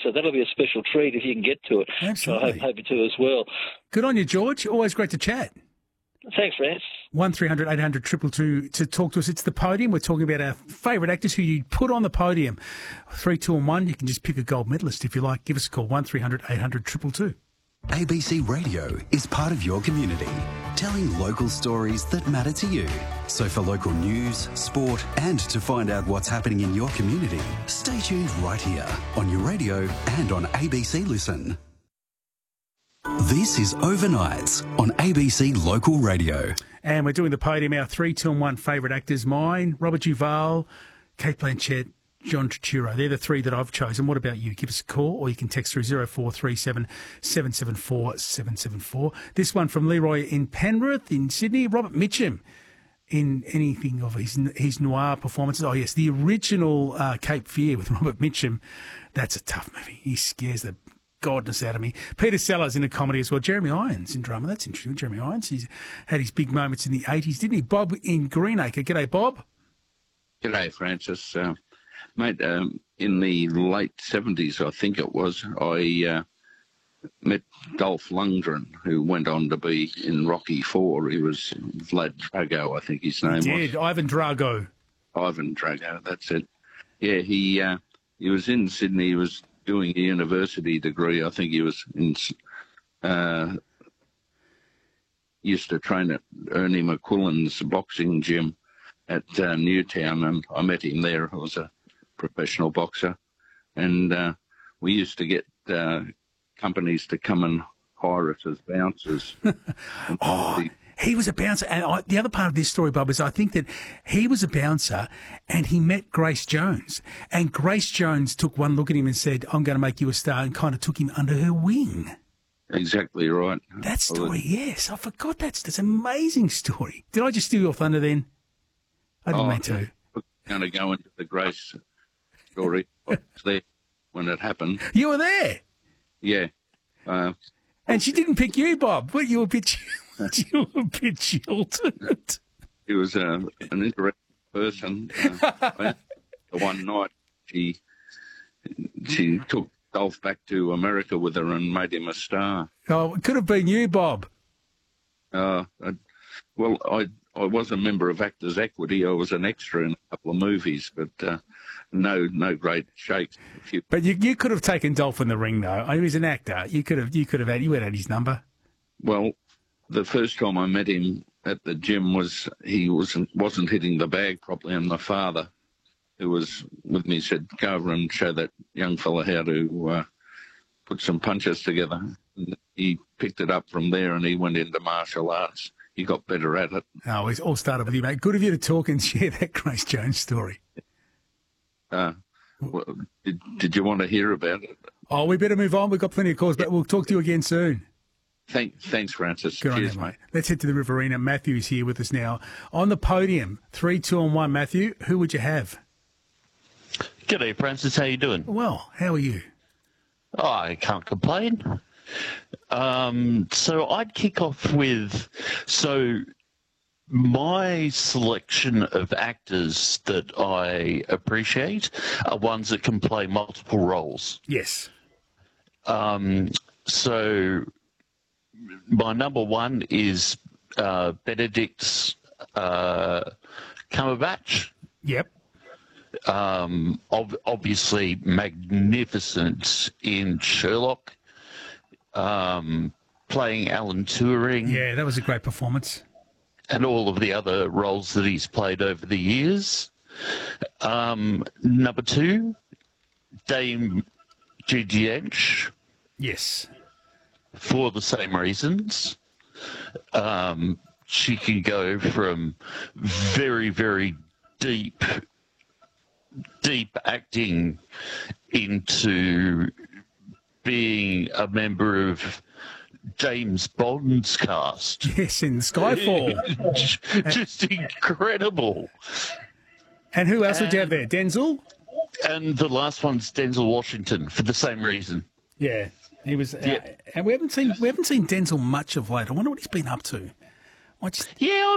So that'll be a special treat if you can get to it. Absolutely. So I hope you to as well. Good on you, George. Always great to chat. Thanks, Rance. 1300 800 222 to talk to us. It's the podium. We're talking about our favourite actors who you put on the podium. 3, 2 and 1. You can just pick a gold medalist if you like. Give us a call, 1300 800 222. ABC Radio is part of your community, telling local stories that matter to you. So for local news, sport and to find out what's happening in your community, stay tuned right here on your radio and on ABC Listen. This is Overnights on ABC Local Radio. And we're doing the podium, our 3, 2 and 1 favourite actors. Mine, Robert Duvall, Kate Blanchett, John Turturro. They're the 3 that I've chosen. What about you? Give us a call or you can text through 0437 774 774. This one from Leroy in Penrith in Sydney. Robert Mitchum in anything of his noir performances. Oh, yes, the original Cape Fear with Robert Mitchum. That's a tough movie. He scares the godness out of me. Peter Sellers in a comedy as well. Jeremy Irons in drama. That's interesting. Jeremy Irons, he's had his big moments in the 80s, didn't he? Bob in Greenacre. G'day, Bob. G'day, Francis. Mate, in the late 70s, I think it was, I met Dolph Lundgren, who went on to be in Rocky IV. He was Vlad Drago, I think his name was. Ivan Drago. Ivan Drago, that's it. Yeah, he was in Sydney. He was doing a university degree. I think he was in, used to train at Ernie McQuillan's boxing gym at Newtown, and I met him there. I was a professional boxer, and we used to get companies to come and hire us as bouncers. He was a bouncer. And the other part of this story, Bob, is I think that he was a bouncer and he met Grace Jones. And Grace Jones took one look at him and said, I'm going to make you a star, and kind of took him under her wing. Exactly right. That story, yes. I forgot that's an amazing story. Did I just steal your thunder then? I didn't mean to. I'm going to go into the Grace story. I was there when it happened. You were there? Yeah. And she didn't pick you, Bob. But you were a bit jilted. He was an interesting person. One night she took Dolph back to America with her and made him a star. Oh, it could have been you, Bob. Well, I was a member of Actors Equity. I was an extra in a couple of movies, but no great shakes. But you could have taken Dolph in the ring, though. He was an actor. You had had his number. Well, the first time I met him at the gym he wasn't hitting the bag properly, and my father, who was with me, said, "Go over and show that young fella how to put some punches together." And he picked it up from there, and he went into martial arts. He got better at it. Oh, it all started with you, mate. Good of you to talk and share that Grace Jones story. Well, did you want to hear about it? Oh, we better move on. We've got plenty of calls, but we'll talk to you again soon. Thanks, Francis. Good Cheers, on you, mate. Let's head to the Riverina. Matthew's here with us now. On the podium, 3, 2 and 1. Matthew, who would you have? G'day, Francis. How you doing? Well, how are you? Oh, I can't complain. So I'd kick off with... my selection of actors that I appreciate are ones that can play multiple roles. Yes. So my number one is Benedict Cumberbatch. Yep. Obviously magnificent in Sherlock, playing Alan Turing. Yeah, that was a great performance. And all of the other roles that he's played over the years. Number two, Dame Judi Dench. Yes. For the same reasons. She can go from very, very deep acting into being a member of James Bond's cast. Yes, in Skyfall. Just incredible. And who else would you have there? Denzel? And the last one's Denzel Washington for the same reason. Yeah, he was. And we haven't seen Denzel much of late. I wonder what he's been up to. Yeah,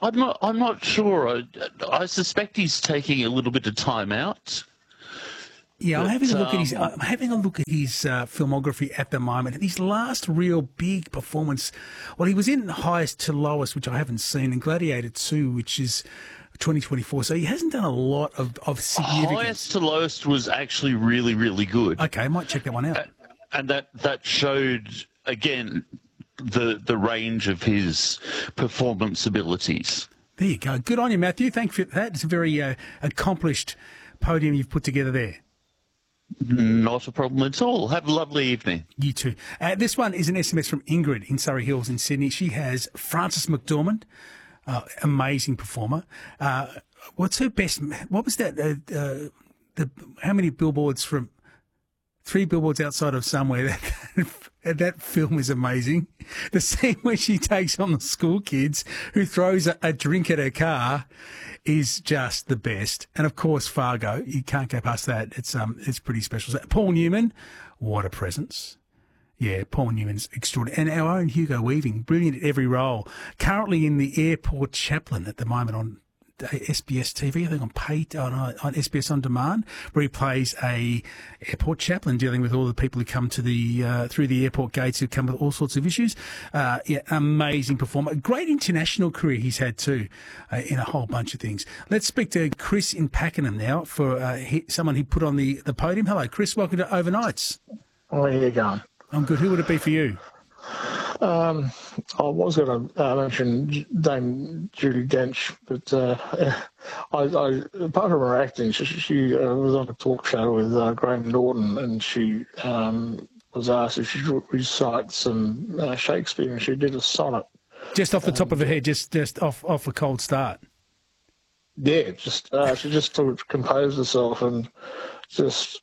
I'm not sure. I suspect he's taking a little bit of time out. Yeah, I'm having a look at his filmography at the moment. And his last real big performance, well, he was in Highest to Lowest, which I haven't seen, and Gladiator 2, which is 2024. So he hasn't done a lot of significance. Highest to Lowest was actually really, really good. Okay, I might check that one out. And that showed, again, the range of his performance abilities. There you go. Good on you, Matthew. Thank you for that. It's a very accomplished podium you've put together there. Not a problem at all. Have a lovely evening. You too. This one is an SMS from Ingrid in Surrey Hills in Sydney. She has Frances McDormand, amazing performer. What's her best? What was that? How many billboards from? 3 billboards outside of somewhere. That film is amazing. The scene where she takes on the school kids who throws a drink at her car is just the best. And of course, Fargo. You can't go past that. It's pretty special. So, Paul Newman, what a presence. Yeah, Paul Newman's extraordinary. And our own Hugo Weaving, brilliant at every role. Currently in The Airport Chaplain at the moment on SBS TV, I think on SBS On Demand, where he plays a airport chaplain dealing with all the people who come to the through the airport gates who come with all sorts of issues. Amazing performer. Great international career he's had too, in a whole bunch of things. Let's speak to Chris in Pakenham now for someone he put on the podium. Hello, Chris. Welcome to Overnights. How are you going? I'm good. Who would it be for you? I was going to mention Dame Judi Dench, but apart from her acting, she was on a talk show with Graham Norton, and she was asked if she could recite some Shakespeare, and she did a sonnet. Just off the top of her head, just off a cold start. Yeah, she just sort of composed herself and just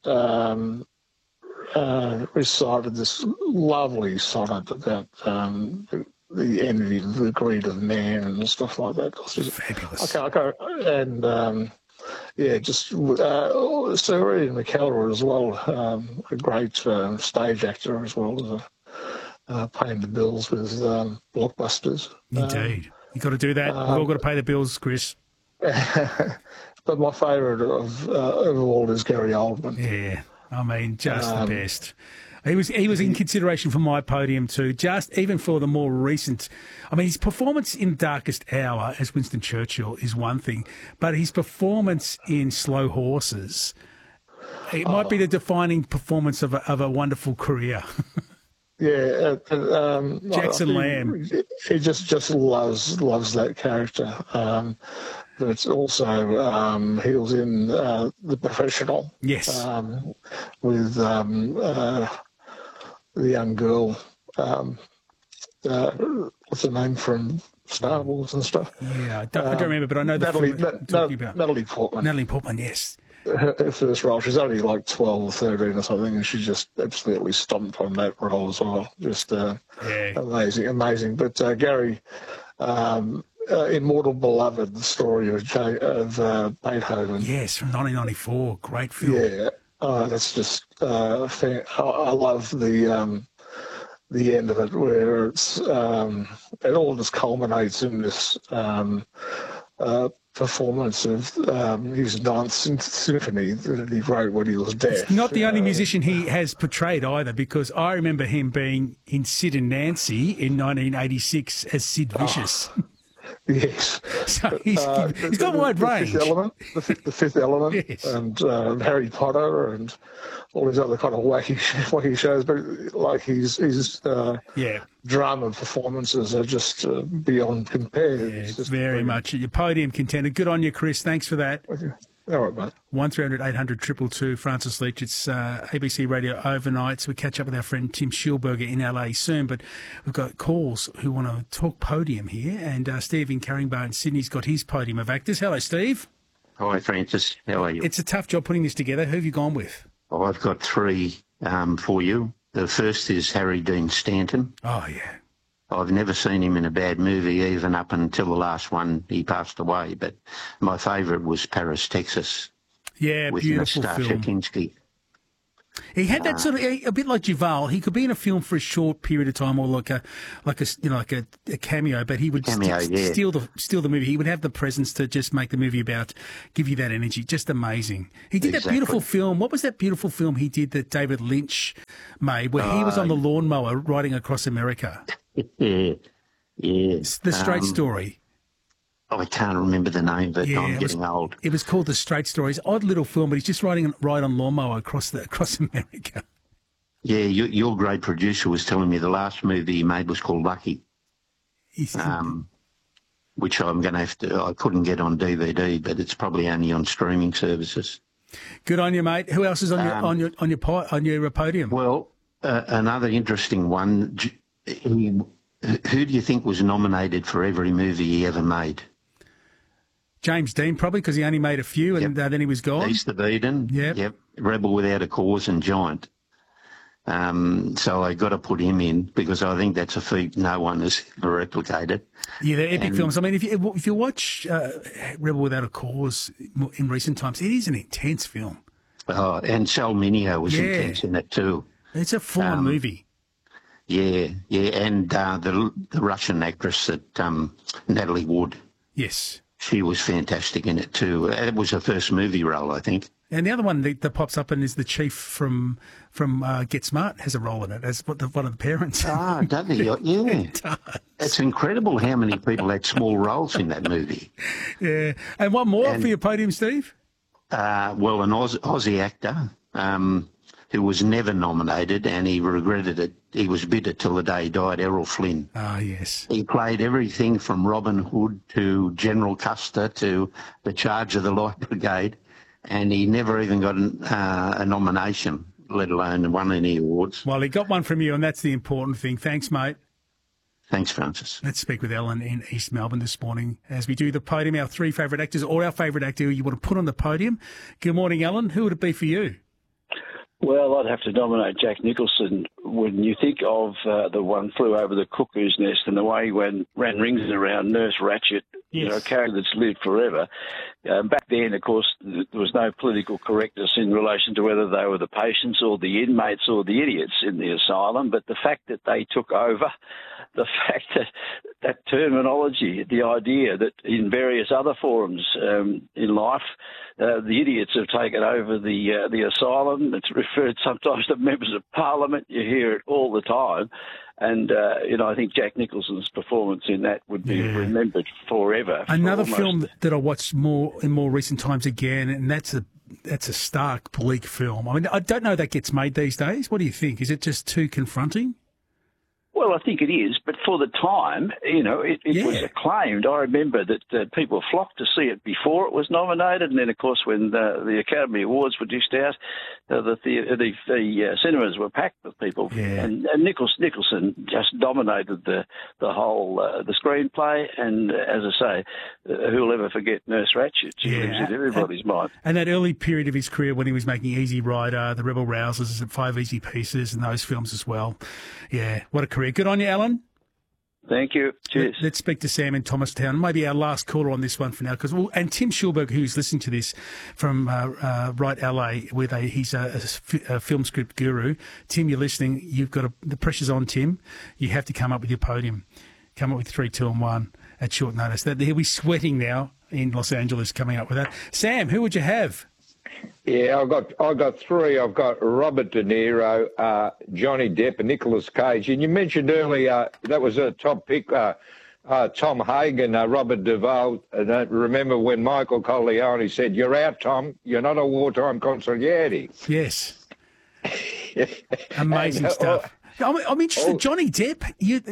recited this lovely sonnet about the envy, the greed of man and stuff like that. Fabulous. Okay. And, just Sir Ian McKellar as well, a great stage actor as well as paying the bills with blockbusters. Indeed. You've got to do that. We've all got to pay the bills, Chris. But my favourite of all is Gary Oldman. Yeah. I mean, just the best. He was in consideration for my podium too, just even for the more recent. I mean, his performance in Darkest Hour as Winston Churchill is one thing, but his performance in Slow Horses, it might be the defining performance of a wonderful career. Yeah, Jackson Lamb. He just loves that character. But also, he was in The Professional. Yes. With the young girl. What's her name from Star Wars and stuff? Yeah, I don't remember, but I know Natalie Portman. Natalie Portman, yes. Her first role, she's only like 12 or 13 or something, and she just absolutely stomped on that role as well. Just amazing. But Gary, Immortal Beloved, the story of Beethoven. Yes, from 1994, great film. Yeah, that's just I love the end of it, where it's it all just culminates in this performance of his Ninth Symphony that he wrote when he was deaf. It's not the only musician he has portrayed either, because I remember him being in Sid and Nancy in 1986 as Sid Vicious. Yes. So he's got a wide range. The Fifth Element, yes. And Harry Potter and all these other kind of wacky shows. But like his drama performances are just beyond compare. Yeah, it's very much. Your podium contender. Good on you, Chris. Thanks for that. Okay. All right, mate. 1300 800 222, Francis Leach. It's ABC Radio Overnights. We catch up with our friend Tim Schulberger in LA soon, but we've got calls who want to talk podium here, and Steve in Caringbah in Sydney's got his podium of actors. Hello, Steve. Hi, Francis. How are you? It's a tough job putting this together. Who have you gone with? Oh, I've got 3 for you. The first is Harry Dean Stanton. Oh, yeah. I've never seen him in a bad movie, even up until the last one. He passed away. But my favourite was Paris, Texas. Yeah, with beautiful Nastassja film. Kinski. He had that sort of a bit like Duval. He could be in a film for a short period of time, or like a cameo. But he would steal the movie. He would have the presence to just make the movie give you that energy. Just amazing. He did that beautiful film. What was that beautiful film he did that David Lynch made, where he was on the lawnmower riding across America? Yeah. The Straight Story. I can't remember the name, but I'm getting old. It was called The Straight Story. It's an odd little film, but he's just riding on lawnmower across America. Yeah, your great producer was telling me the last movie he made was called Lucky, which I'm going to have to. I couldn't get on DVD, but it's probably only on streaming services. Good on you, mate. Who else is on your podium? Well, another interesting one. Who do you think was nominated for every movie he ever made? James Dean, probably, because he only made a few, and then he was gone. East of Eden, yep. Rebel Without a Cause and Giant. So I got to put him in because I think that's a feat no one has ever replicated. Yeah, they're epic films. I mean, if you watch Rebel Without a Cause in recent times, it is an intense film. Oh, and Sal Mineo was intense in it too. It's a full-on movie. Yeah, and the Russian actress Natalie Wood. Yes. She was fantastic in it too. It was her first movie role, I think. And the other one that pops up and is the chief from Get Smart has a role in it as one of the parents. Ah, does he? Yeah. It does. It's incredible how many people had small roles in that movie. Yeah. And one more for your podium, Steve? Well, an Aussie actor who was never nominated, and he regretted it. He was bitter till the day he died, Errol Flynn. Ah, yes. He played everything from Robin Hood to General Custer to the Charge of the Light Brigade, and he never even got a nomination, let alone won any awards. Well, he got one from you, and that's the important thing. Thanks, mate. Thanks, Francis. Let's speak with Ellen in East Melbourne this morning as we do the podium, our three favourite actors, or our favourite actor who you want to put on the podium. Good morning, Ellen. Who would it be for you? Well, I'd have to nominate Jack Nicholson. When you think of the One Flew Over the Cuckoo's Nest and the way he ran rings around Nurse Ratched, a character that's lived forever. Back then, of course, there was no political correctness in relation to whether they were the patients or the inmates or the idiots in the asylum, but the fact that they took over, the fact that terminology, the idea that in various other forums in life, the idiots have taken over the asylum. It's referred sometimes to members of parliament. You hear it all the time. And, I think Jack Nicholson's performance in that would be remembered forever. Another film that I watched in more recent times again, and that's a stark, bleak film. I mean, I don't know that gets made these days. What do you think? Is it just too confronting? Well, I think it is, but for the time, it was acclaimed. I remember that people flocked to see it before it was nominated, and then, of course, when the Academy Awards were dished out, the cinemas were packed with people. Yeah. And Nicholson just dominated the whole the screenplay, and as I say, who'll ever forget Nurse Ratched? She lives in everybody's mind. And that early period of his career when he was making Easy Rider, The Rebel Rousers, Five Easy Pieces, and those films as well. Yeah, what a career. Good on you, Alan. Thank you. Cheers. Let's speak to Sam in Thomastown. Maybe our last caller on this one for now, and Tim Schulberg, who's listening to this from Right LA, he's a film script guru. Tim, you're listening. You've got the pressure's on, Tim. You have to come up with your podium. Come up with 3, 2, and 1 at short notice. He'll be sweating now in Los Angeles coming up with that. Sam, who would you have? Yeah, I've got 3. I've got Robert De Niro, Johnny Depp, and Nicolas Cage. And you mentioned earlier that was a top pick. Tom Hagen, Robert Duvall. Remember when Michael Corleone said, "You're out, Tom. You're not a wartime consigliere." Yes. Amazing stuff. I'm interested. Johnny Depp,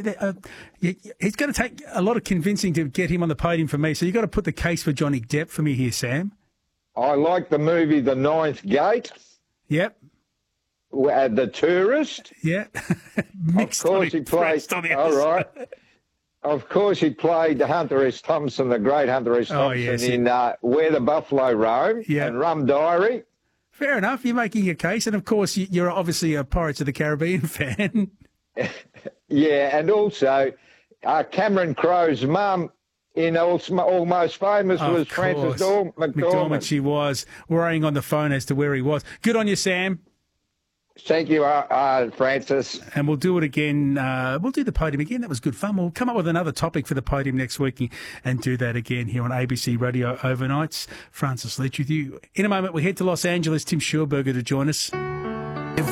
it's going to take a lot of convincing to get him on the podium for me. So you've got to put the case for Johnny Depp for me here, Sam. I like the movie The Ninth Gate. Yep. The Tourist. Yeah. Of course he played. All right. Of course he played Hunter S. Thompson, the great Hunter S. Thompson, in Where the Buffalo Roam and Rum Diary. Fair enough. You're making your case, and of course you're obviously a Pirates of the Caribbean fan. Yeah, and also Cameron Crowe's mum. Almost Famous was Frances McDormand. She was worrying on the phone as to where he was. Good on you, Sam. Thank you, Francis. And we'll do it again. We'll do the podium again. That was good fun. We'll come up with another topic for the podium next week and do that again here on ABC Radio Overnights. Francis Leach with you. In a moment, we head to Los Angeles. Tim Schurberger to join us.